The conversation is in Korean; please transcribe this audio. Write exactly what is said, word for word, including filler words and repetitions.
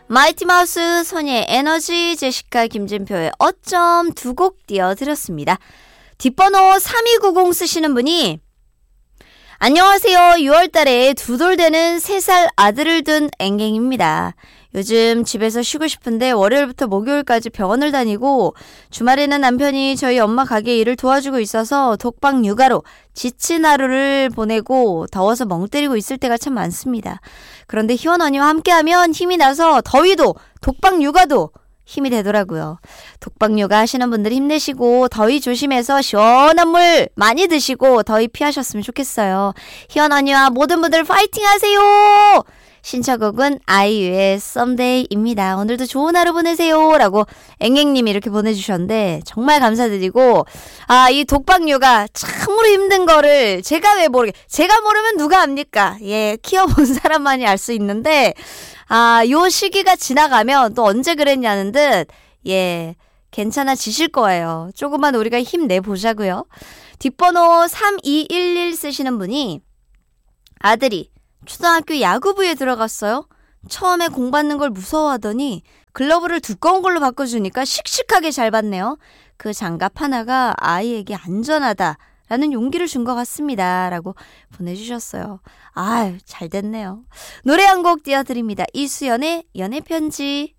마이티마우스, 소녀의 에너지, 제시카, 김진표의 어쩜 두 곡 띄워드렸습니다. 뒷번호 삼이구공 쓰시는 분이 안녕하세요. 유월달에 두 돌 되는 세 살 아들을 둔 앵갱입니다. 요즘 집에서 쉬고 싶은데 월요일부터 목요일까지 병원을 다니고 주말에는 남편이 저희 엄마 가게 일을 도와주고 있어서 독박 육아로 지친 하루를 보내고 더워서 멍 때리고 있을 때가 참 많습니다. 그런데 희원 언니와 함께하면 힘이 나서 더위도 독박 육아도 힘이 되더라고요. 독박 육아 하시는 분들 힘내시고 더위 조심해서 시원한 물 많이 드시고 더위 피하셨으면 좋겠어요. 희원 언니와 모든 분들 파이팅 하세요. 신청곡은 아이유의 Someday입니다. 오늘도 좋은 하루 보내세요 라고 앵앵님이 이렇게 보내주셨는데 정말 감사드리고, 아, 이 독박 육아 참으로 힘든 거를 제가 왜 모르게, 제가 모르면 누가 압니까? 예, 키워본 사람만이 알 수 있는데, 아, 요 시기가 지나가면 또 언제 그랬냐는 듯, 예, 괜찮아지실 거예요. 조금만 우리가 힘내보자고요. 뒷번호 삼이일일 쓰시는 분이 아들이 초등학교 야구부에 들어갔어요. 처음에 공 받는 걸 무서워하더니 글러브를 두꺼운 걸로 바꿔주니까 씩씩하게 잘 받네요. 그 장갑 하나가 아이에게 안전하다라는 용기를 준 것 같습니다. 라고 보내주셨어요. 아유, 잘 됐네요. 노래 한 곡 띄워드립니다. 이수연의 연애편지.